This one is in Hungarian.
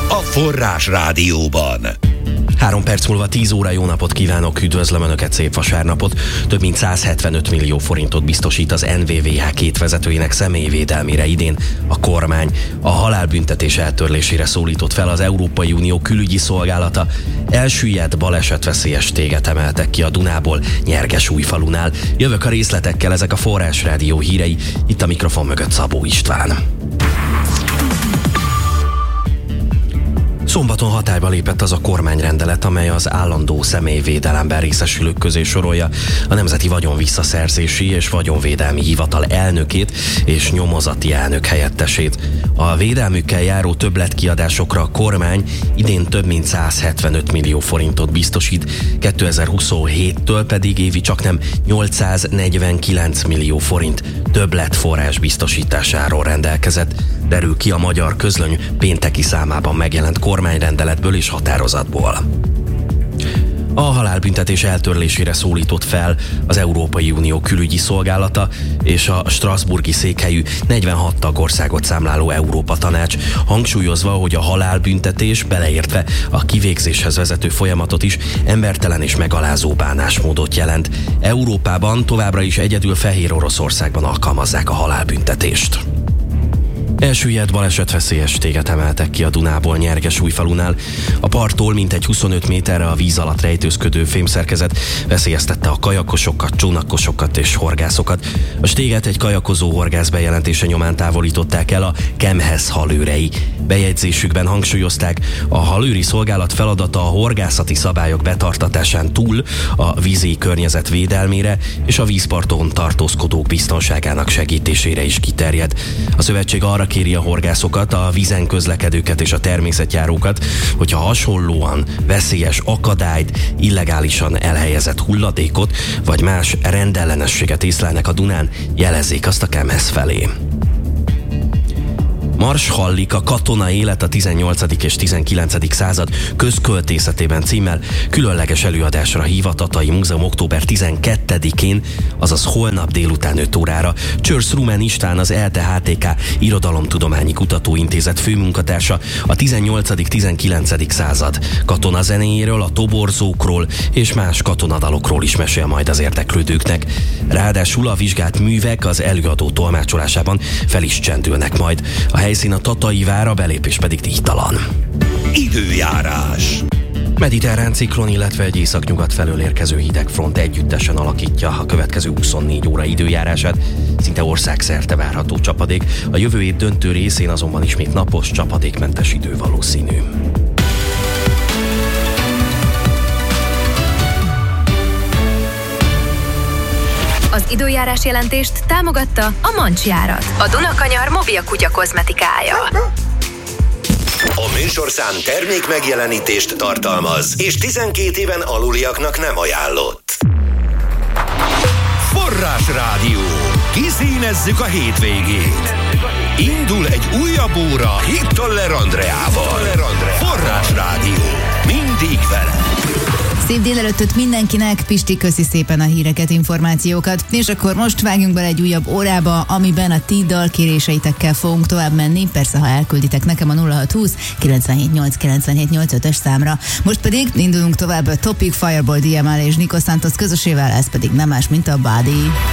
a Forrás Rádióban. 3 perc múlva 10 óra, jó napot kívánok, üdvözlöm Önöket, szép vasárnapot. Több mint 175 millió forintot biztosít az NVVH 2 vezetőjének személyvédelmére idén a kormány. A halálbüntetés eltörlésére szólított fel az Európai Unió külügyi szolgálata. Elsüllyedt balesetveszélyes téget emeltek ki a Dunából, Nyergesújfalunál. Jövök a részletekkel, ezek a Forrás Rádió hírei, itt a mikrofon mögött Szabó István. Szombaton hatályba lépett az a kormányrendelet, amely az állandó személyvédelemben részesülők közé sorolja a Nemzeti Vagyon Visszaszerzési és Vagyonvédelmi Hivatal elnökét és nyomozati elnök helyettesét. A védelmükkel járó többletkiadásokra a kormány idén több mint 175 millió forintot biztosít, 2027-től pedig évi csaknem 849 millió forint többletforrás biztosításáról rendelkezett, derül ki a Magyar Közlöny pénteki számában megjelent kormányrendeletből és határozatból. A halálbüntetés eltörlésére szólított fel az Európai Unió külügyi szolgálata és a strasbourgi székhelyű 46 tagországot számláló Európa Tanács, hangsúlyozva, hogy a halálbüntetés, beleértve a kivégzéshez vezető folyamatot is, embertelen és megalázó bánásmódot jelent. Európában továbbra is egyedül Fehér Oroszországban alkalmazzák a halálbüntetést. Elsüllyedt balesetveszélyes téget emeltek ki a Dunából, Nyergesújfalunál. A parttól mintegy 25 méterre a víz alatt rejtőzködő fémszerkezet veszélyeztette a kajakosokat, csónakosokat és horgászokat. A stéget egy kajakozó horgász bejelentése nyomán távolították el a Kemhez halőrei. Bejegyzésükben hangsúlyozták, a halőri szolgálat feladata a horgászati szabályok betartatásán túl a vízi környezet védelmére és a vízparton tartózkodók biztonságának segítésére is kiterjed. A szövetség arra kéri a horgászokat, a vízen közlekedőket és a természetjárókat, hogyha hasonlóan veszélyes akadályt, illegálisan elhelyezett hulladékot vagy más rendellenességet észlelnek a Dunán, jelezzék azt a Kemhez felé. Mars hallik, a katona élet a 18. és 19. század közköltészetében címmel különleges előadásra hív a Tatai Múzeum október 12-én, azaz holnap délután 5 órára. Csörsz Rumen István, az ELTE-HTK Irodalomtudományi Kutatóintézet főmunkatársa a 18.-19. század katonazenéjéről, a toborzókról és más katonadalokról is mesél majd az érdeklődőknek. Ráadásul a vizsgált művek az előadó tolmácsolásában fel is csendülnek majd. A helyszín a Tatai vár, a belépés pedig díjtalan. Időjárás. Mediterrán ciklon, illetve egy északnyugat felől érkező hidegfront együttesen alakítja a következő 24 óra időjárását. Szinte országszerte várható csapadék, a jövő év döntő részén azonban ismét napos, csapadékmentes idő valószínű. Az időjárás jelentést támogatta a Mancsjárat, a Dunakanyar mobil kutya kozmetikája. A műsorszám termék megjelenítést tartalmaz, és 12 éven aluliaknak nem ajánlott. Forrás Rádió. Kiszínezzük a hétvégét. Indul egy újabb óra Hittoller Andreával. Forrás Rádió. Mindig vele. Szép délelőttöt mindenkinek, Pisti, köszi szépen a híreket, információkat. És akkor most vágjunk bele egy újabb órába, amiben a ti dalkéréseitekkel fogunk tovább menni, persze ha elkülditek nekem a 0620 978 978-ös számra. Most pedig indulunk tovább a Topic, Fireball, DML és Nico Santos közösével, ez pedig nem más, mint a Body.